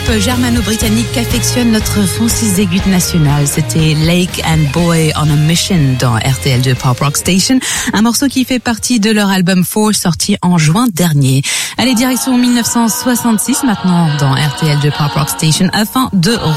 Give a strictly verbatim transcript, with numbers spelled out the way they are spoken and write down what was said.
germano-britannique qu'affectionne notre Francis Zégut national. C'était Lake and Boy on a Mission dans R T L deux Pop Rock Station, un morceau qui fait partie de leur album Four sorti en juin dernier. Allez, direction mille neuf cent soixante-six maintenant dans R T L deux Pop Rock Station afin de